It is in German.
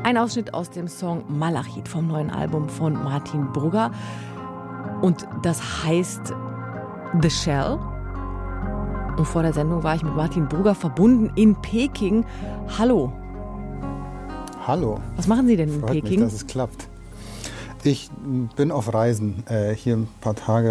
Ein Ausschnitt aus dem Song Malachit vom neuen Album von Martin Brugger. Und das heißt The Shell. Und vor der Sendung war ich mit Martin Brugger verbunden in Peking. Hallo. Hallo. Was machen Sie denn in Freut Peking? mich, dass es klappt. Ich bin auf Reisen, hier ein paar Tage